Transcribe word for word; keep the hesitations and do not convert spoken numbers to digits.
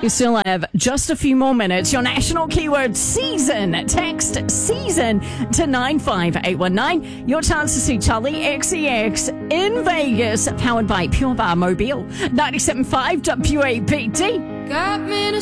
You still have just a few more minutes. Your national keyword season. Text season to nine five eight one nine. Your chance to see Charlie X C X in Vegas, powered by Pure Bar Mobile. ninety-seven point five W A B D. Got me to